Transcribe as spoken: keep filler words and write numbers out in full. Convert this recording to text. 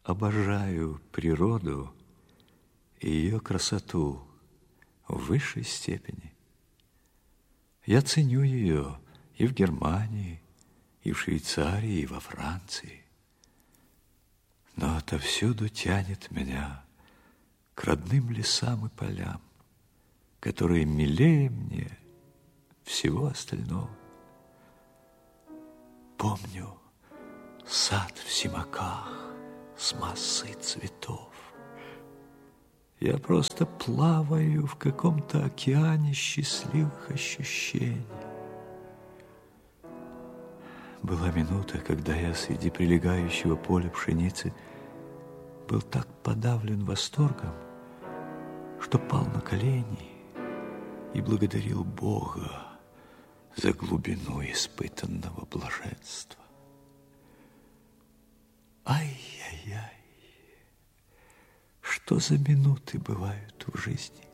обожаю природу и ее красоту в высшей степени. Я ценю ее и в Германии, и в Швейцарии, и во Франции. Но отовсюду тянет меня к родным лесам и полям, которые милее мне всего остального. Помню сад в Симаках с массой цветов. Я просто плаваю в каком-то океане счастливых ощущений. Была минута, когда я среди прилегающего поля пшеницы был так подавлен восторгом, что пал на колени и благодарил Бога за глубину испытанного блаженства. Ай-яй-яй, что за минуты бывают в жизни?